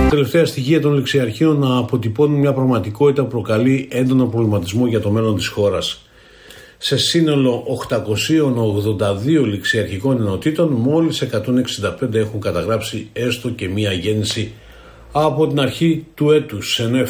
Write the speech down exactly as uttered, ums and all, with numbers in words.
Τελευταία στοιχεία των ληξιαρχείων να αποτυπώνουν μια πραγματικότητα που προκαλεί έντονο προβληματισμό για το μέλλον της χώρας. Σε σύνολο οκτακόσιες ογδόντα δύο ληξιαρχικών ενωτήτων, μόλις εκατόν εξήντα πέντε έχουν καταγράψει έστω και μία γέννηση από την αρχή του έτους, ενώ